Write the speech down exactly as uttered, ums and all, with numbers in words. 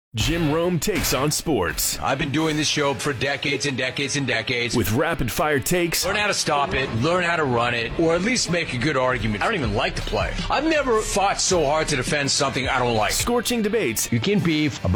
Jim Rome takes on sports. I've been doing this show for decades and decades and decades. With rapid-fire takes. Learn how to stop it, learn how to run it, or at least make a good argument. I don't even like to play. I've never fought so hard to defend something I don't like. Scorching debates. You can beef about